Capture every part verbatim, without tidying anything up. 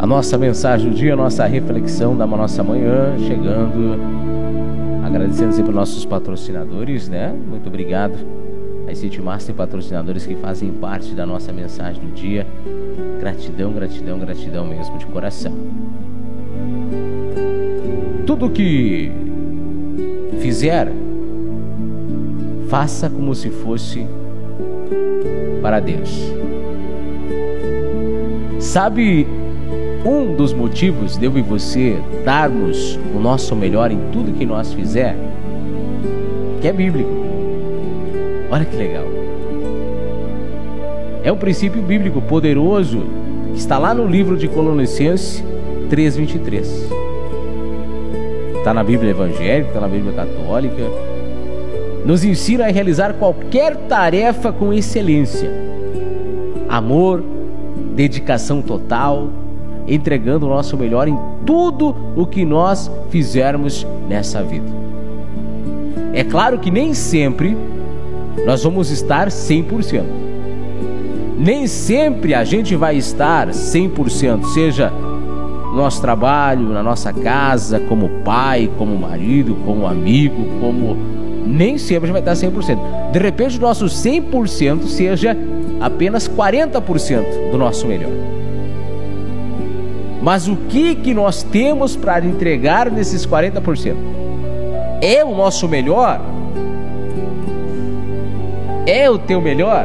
a nossa mensagem do dia, a nossa reflexão da nossa manhã, chegando, agradecendo sempre nossos patrocinadores, né? Muito obrigado a City Master, patrocinadores que fazem parte da nossa mensagem do dia. Gratidão, gratidão, gratidão mesmo de coração. Tudo que fizer, faça como se fosse para Deus. Sabe um dos motivos de eu e você darmos o nosso melhor em tudo que nós fizer? Que é bíblico. Olha que legal. É um princípio bíblico poderoso que está lá no livro de Colossenses três, vinte e três. Está na Bíblia evangélica, está na Bíblia católica. Nos ensina a realizar qualquer tarefa com excelência. Amor, dedicação total, entregando o nosso melhor em tudo o que nós fizermos nessa vida. É claro que nem sempre nós vamos estar cem por cento. Nem sempre a gente vai estar cem por cento, seja no nosso trabalho, na nossa casa, como pai, como marido, como amigo, como... Nem sempre a gente vai estar cem por cento. De repente o nosso cem por cento seja apenas quarenta por cento do nosso melhor. Mas o que que nós temos para entregar nesses quarenta por cento? É o nosso melhor? É o teu melhor?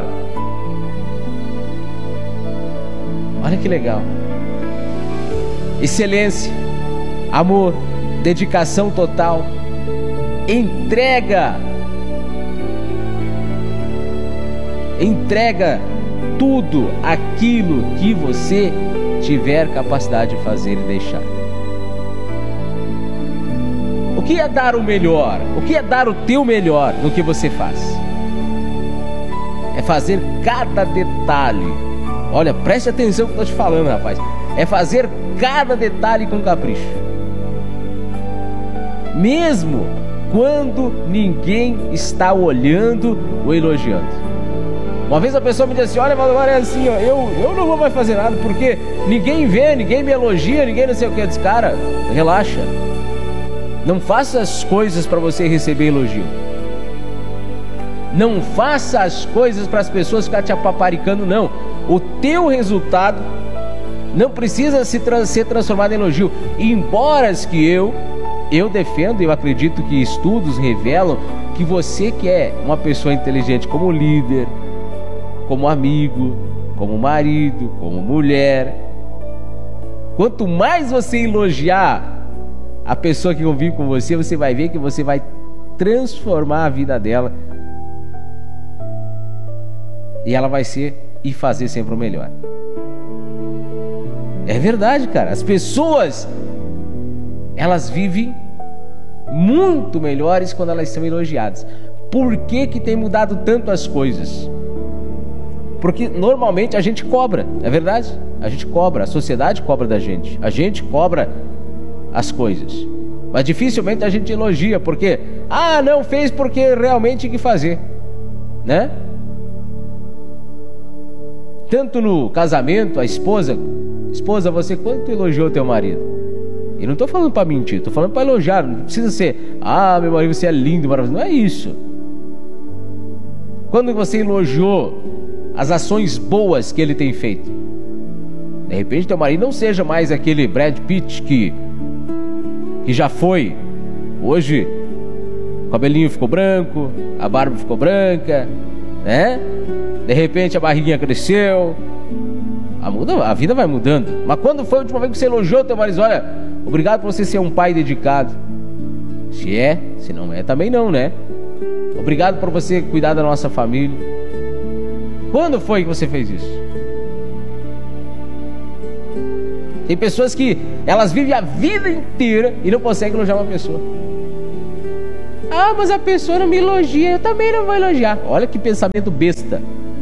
Olha que legal. Excelência, amor, dedicação total, entrega. Entrega tudo aquilo que você tiver capacidade de fazer e deixar. O que é dar o melhor? O que é dar o teu melhor no que você faz? É fazer cada detalhe. Olha, preste atenção no que eu estou te falando, rapaz. É fazer cada detalhe com capricho. Mesmo quando ninguém está olhando ou elogiando. Uma vez a pessoa me disse assim: olha, mas agora é assim, ó, eu, eu não vou mais fazer nada, porque ninguém vê, ninguém me elogia, ninguém não sei o que. Eu disse: cara, relaxa. Não faça as coisas para você receber elogio. Não faça as coisas para as pessoas ficarem te apaparicando, não. O teu resultado não precisa se tra- ser transformado em elogio. Embora que eu, eu defendo, eu acredito que estudos revelam que você que é uma pessoa inteligente como líder, como amigo, como marido, como mulher, quanto mais você elogiar a pessoa que convive com você, você vai ver que você vai transformar a vida dela e ela vai ser e fazer sempre o melhor. É verdade, cara. As pessoas, elas vivem muito melhores quando elas são elogiadas. Por que que tem mudado tanto as coisas? Porque normalmente a gente cobra, é verdade? A gente cobra, a sociedade cobra da gente, a gente cobra as coisas, mas dificilmente a gente elogia, porque ah, não fez porque realmente tinha que fazer, né? Tanto no casamento, a esposa, esposa, você quanto elogiou teu marido? E não estou falando para mentir, estou falando para elogiar. Não precisa ser, ah, meu marido, você é lindo, maravilhoso. Não é isso. Quando você elogiou as ações boas que ele tem feito, de repente teu marido não seja mais aquele Brad Pitt que, que já foi. Hoje o cabelinho ficou branco, a barba ficou branca, né? De repente a barriguinha cresceu. A, muda, a vida vai mudando. Mas quando foi a última vez que você elogiou teu marido? Olha, obrigado por você ser um pai dedicado. Se é, se não é, também não, né? Obrigado por você cuidar da nossa família. Quando foi que você fez isso? Tem pessoas que elas vivem a vida inteira e não conseguem elogiar uma pessoa. Ah, mas a pessoa não me elogia, eu também não vou elogiar. Olha que pensamento besta.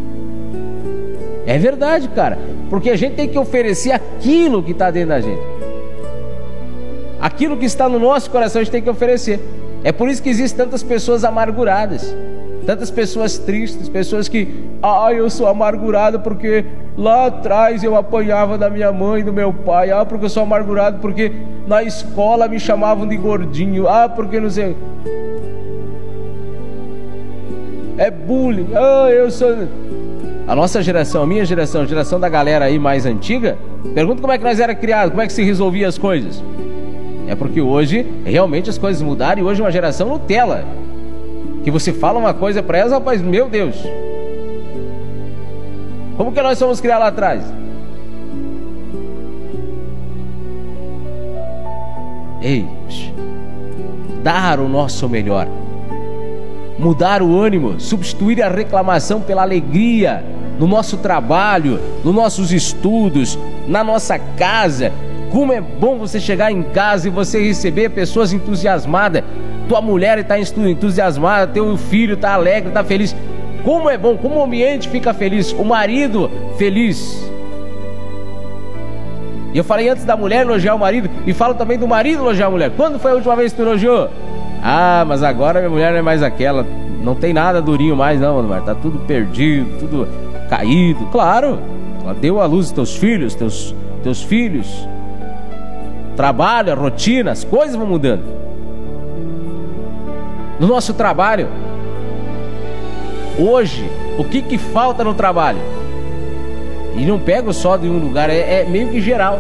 É verdade, cara. Porque a gente tem que oferecer aquilo que está dentro da gente. Aquilo que está no nosso coração a gente tem que oferecer. É por isso que existem tantas pessoas amarguradas. Tantas pessoas tristes, pessoas que, ah, eu sou amargurado porque lá atrás eu apanhava da minha mãe e do meu pai. Ah, porque eu sou amargurado porque na escola me chamavam de gordinho. Ah, porque não sei... É bullying. Ah, eu sou... A nossa geração, a minha geração, a geração da galera aí mais antiga, pergunta como é que nós era criado, como é que se resolvia as coisas. É porque hoje, realmente as coisas mudaram e hoje é uma geração Nutella. Que você fala uma coisa pra elas, rapaz, meu Deus. Como que nós fomos criados lá atrás? Ei, dar o nosso melhor. Mudar o ânimo, substituir a reclamação pela alegria no nosso trabalho, nos nossos estudos, na nossa casa. Como é bom você chegar em casa e você receber pessoas entusiasmadas. Tua mulher está entusiasmada, teu filho está alegre, está feliz. Como é bom, como o ambiente fica feliz, o marido feliz. E eu falei antes da mulher elogiar o marido, e falo também do marido elogiar a mulher. Quando foi a última vez que tu elogiou? Ah, mas agora minha mulher não é mais aquela, não tem nada durinho mais não, mano, tá tudo perdido, tudo caído. Claro, ela deu à luz teus filhos, teus, teus filhos. Trabalho, a rotina, as coisas vão mudando. No nosso trabalho, hoje, o que que falta no trabalho? E não pego só de um lugar, é, é meio que geral.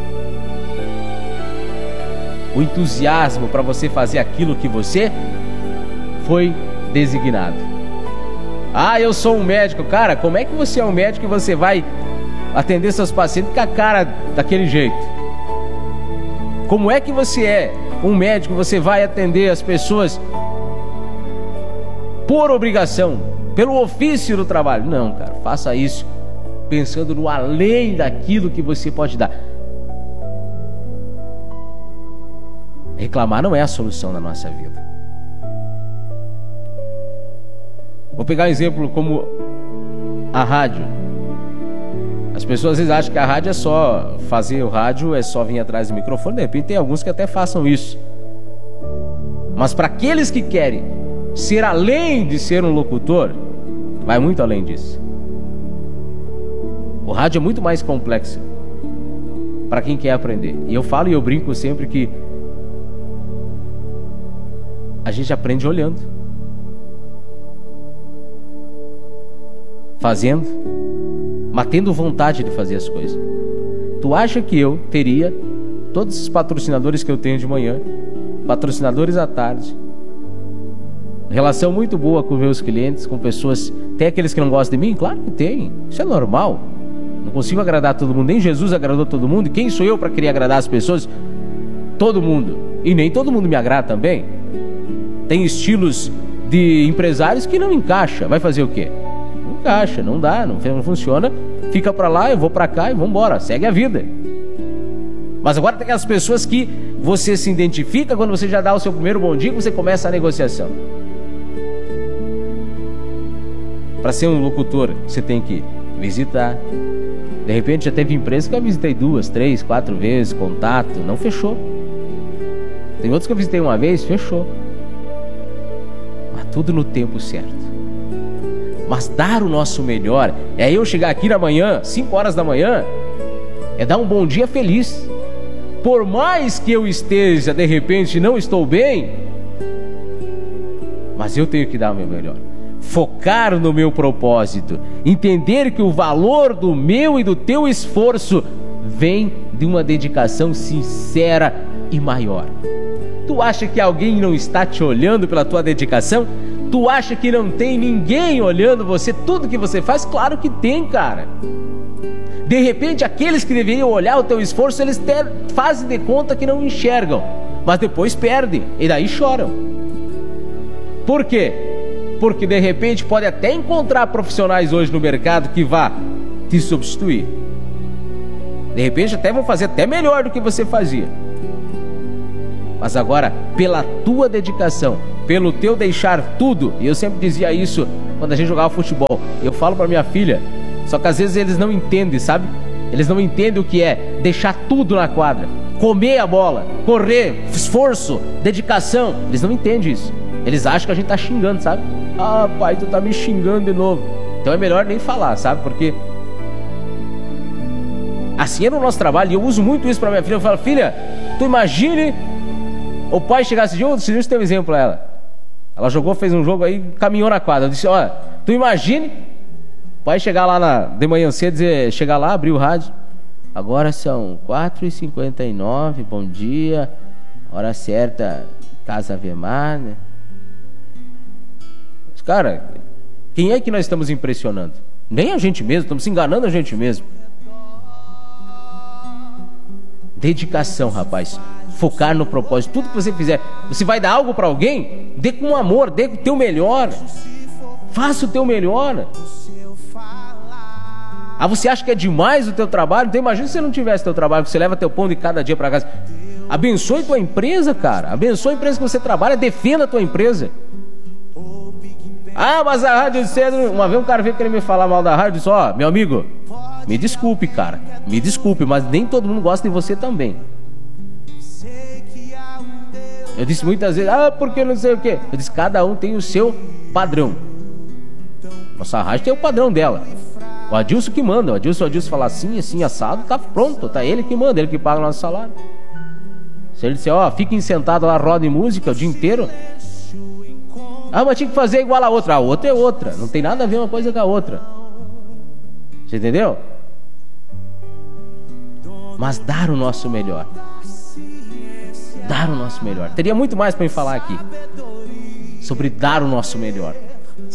O entusiasmo para você fazer aquilo que você foi designado. Ah, eu sou um médico. Cara, como é que você é um médico e você vai atender seus pacientes com a cara daquele jeito? Como é que você é um médico, você vai atender as pessoas por obrigação, pelo ofício do trabalho? Não, cara, faça isso pensando no além daquilo que você pode dar. Reclamar não é a solução na nossa vida. Vou pegar um exemplo como a rádio. As pessoas às vezes acham que a rádio é só fazer o rádio, é só vir atrás do microfone. De repente tem alguns que até façam isso. Mas para aqueles que querem ser além de ser um locutor, vai muito além disso. O rádio é muito mais complexo para quem quer aprender. E eu falo e eu brinco sempre que a gente aprende olhando, fazendo, mas tendo vontade de fazer as coisas. Tu acha que eu teria todos esses patrocinadores que eu tenho de manhã, patrocinadores à tarde, relação muito boa com meus clientes, com pessoas... Tem aqueles que não gostam de mim? Claro que tem, isso é normal. Não consigo agradar todo mundo, nem Jesus agradou todo mundo. E quem sou eu para querer agradar as pessoas? Todo mundo. E nem todo mundo me agrada também. Tem estilos de empresários que não encaixa. Vai fazer o quê? Não encaixa, não dá, não, não funciona. Fica para lá, eu vou para cá e vamos embora. Segue a vida. Mas agora tem aquelas pessoas que você se identifica quando você já dá o seu primeiro bom dia, você começa a negociação. Para ser um locutor, você tem que visitar. De repente já teve empresa que eu visitei duas, três, quatro vezes, contato, não fechou. Tem outros que eu visitei uma vez, fechou. Mas tudo no tempo certo. Mas dar o nosso melhor é eu chegar aqui na manhã, cinco horas da manhã, é dar um bom dia feliz. Por mais que eu esteja, de repente, não estou bem, mas eu tenho que dar o meu melhor. Focar no meu propósito, entender que o valor do meu e do teu esforço vem de uma dedicação sincera e maior. Tu acha que alguém não está te olhando pela tua dedicação? Tu acha que não tem ninguém olhando você, tudo que você faz? Claro que tem, cara. De repente, aqueles que deveriam olhar o teu esforço, eles ter, fazem de conta que não enxergam, mas depois perdem, e daí choram. Por quê? Porque de repente pode até encontrar profissionais hoje no mercado que vá te substituir. De repente até vão fazer até melhor do que você fazia. Mas agora, pela tua dedicação, pelo teu deixar tudo, e eu sempre dizia isso quando a gente jogava futebol, eu falo para minha filha, só que às vezes eles não entendem, sabe? Eles não entendem o que é deixar tudo na quadra, comer a bola, correr, esforço, dedicação. Eles não entendem isso. Eles acham que a gente tá xingando, sabe? Ah, pai, tu tá me xingando de novo. Então é melhor nem falar, sabe? Porque assim é no nosso trabalho. E eu uso muito isso pra minha filha. Eu falo, filha, tu imagine o pai chegasse de outro. Você tem um exemplo pra ela. Ela jogou, fez um jogo aí, caminhou na quadra. Eu disse, olha, tu imagine o pai chegar lá na, de manhã cedo, dizer, chegar lá, abrir o rádio. Agora são quatro e cinquenta e nove, bom dia, hora certa, Casa Vemar, né? Cara, quem é que nós estamos impressionando? Nem a gente mesmo, estamos enganando a gente mesmo. Dedicação, rapaz. Focar no propósito. Tudo que você fizer, você vai dar algo para alguém, dê com amor, dê o teu melhor. Faça o teu melhor. Ah, você acha que é demais o teu trabalho? Então imagina se você não tivesse teu trabalho, que você leva teu pão de cada dia para casa. Abençoe tua empresa, cara. Abençoe a empresa que você trabalha, defenda a tua empresa. Ah, mas a rádio cedo. Uma vez um cara veio querer me falar mal da rádio e disse, ó, oh, meu amigo, me desculpe, cara. Me desculpe, mas nem todo mundo gosta de você também. Eu disse muitas vezes, ah, porque não sei o quê. Eu disse, cada um tem o seu padrão. Nossa rádio tem o padrão dela. O Adilson que manda. O Adilson, o Adilson fala assim, assim, assado, tá pronto. Tá ele que manda, ele que paga o nosso salário. Se ele disser, ó, fiquem sentados lá, roda em música o dia inteiro. Ah, mas tinha que fazer igual a outra. A outra é outra. Não tem nada a ver uma coisa com a outra. Você entendeu? Mas dar o nosso melhor. Dar o nosso melhor. Teria muito mais para me falar aqui sobre dar o nosso melhor.